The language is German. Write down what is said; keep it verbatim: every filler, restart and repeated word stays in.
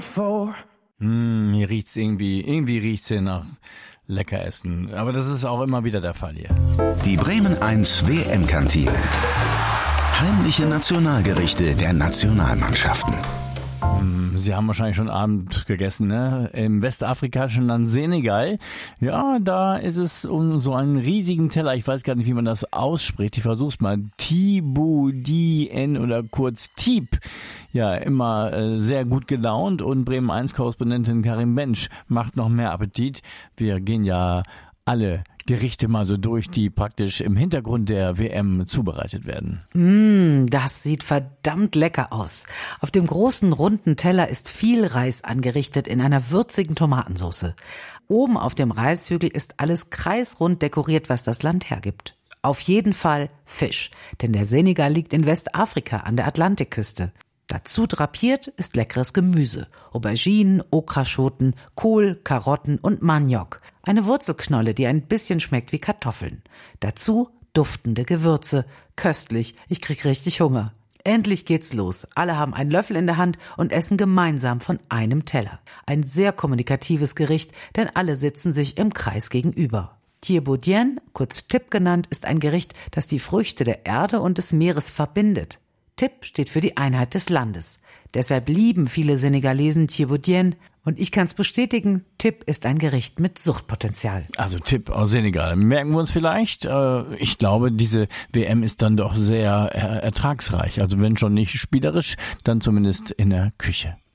Hm, hier riecht's irgendwie, irgendwie riecht's hier nach Leckeressen. Aber das ist auch immer wieder der Fall hier. Die Bremen eins W M-Kantine. Heimliche Nationalgerichte der Nationalmannschaften. Sie haben wahrscheinlich schon Abend gegessen, ne? Im westafrikanischen Land Senegal. Ja, da ist es um so einen riesigen Teller. Ich weiß gar nicht, wie man das ausspricht. Ich versuch's mal. Tiboudien oder kurz Tieb. Ja, immer äh, sehr gut gelaunt. Und Bremen eins Korrespondentin Karin Bensch macht noch mehr Appetit. Wir gehen ja alle Gerichte mal so durch, die praktisch im Hintergrund der W M zubereitet werden. Mm, das sieht verdammt lecker aus. Auf dem großen runden Teller ist viel Reis angerichtet in einer würzigen Tomatensauce. Oben auf dem Reishügel ist alles kreisrund dekoriert, was das Land hergibt. Auf jeden Fall Fisch, denn der Senegal liegt in Westafrika an der Atlantikküste. Dazu drapiert ist leckeres Gemüse, Auberginen, Okraschoten, Kohl, Karotten und Maniok. Eine Wurzelknolle, die ein bisschen schmeckt wie Kartoffeln. Dazu duftende Gewürze. Köstlich, ich krieg richtig Hunger. Endlich geht's los. Alle haben einen Löffel in der Hand und essen gemeinsam von einem Teller. Ein sehr kommunikatives Gericht, denn alle sitzen sich im Kreis gegenüber. Tiboudien, kurz Tip genannt, ist ein Gericht, das die Früchte der Erde und des Meeres verbindet. Tip steht für die Einheit des Landes. Deshalb lieben viele Senegalesen Tiboudien. Und ich kann es bestätigen, Tip ist ein Gericht mit Suchtpotenzial. Also Tip aus Senegal. Merken wir uns vielleicht? Ich glaube, diese W M ist dann doch sehr ertragsreich. Also wenn schon nicht spielerisch, dann zumindest in der Küche.